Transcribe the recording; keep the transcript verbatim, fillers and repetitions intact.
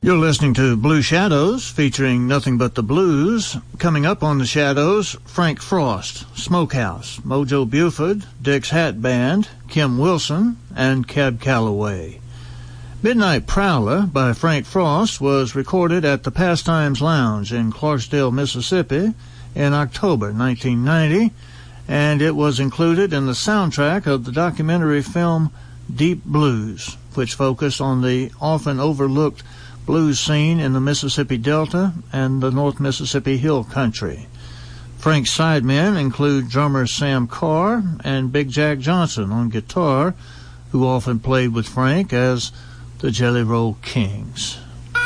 You're listening to Blue Shadows, featuring nothing but the blues. Coming up on the Shadows, Frank Frost, Smokehouse, Mojo Buford, Dick's Hat Band, Kim Wilson, and Cab Calloway. Midnight Prowler by Frank Frost was recorded at the Pastimes Lounge in Clarksdale, Mississippi in October nineteen ninety, and it was included in the soundtrack of the documentary film Deep Blues, which focused on the often overlooked blues scene in the Mississippi Delta and the North Mississippi Hill Country. Frank's sidemen include drummer Sam Carr and Big Jack Johnson on guitar, who often played with Frank as the Jelly Roll Kings.